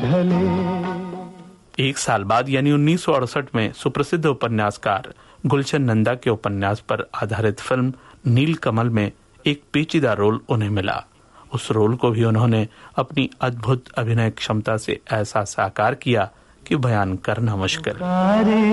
ढले। एक साल बाद यानी 1968 में सुप्रसिद्ध उपन्यासकार गुलशन नंदा के उपन्यास पर आधारित फिल्म नीलकमल में एक पेचीदा रोल उन्हें मिला। उस रोल को भी उन्होंने अपनी अद्भुत अभिनय क्षमता से ऐसा साकार किया कि बयान करना मुश्किल।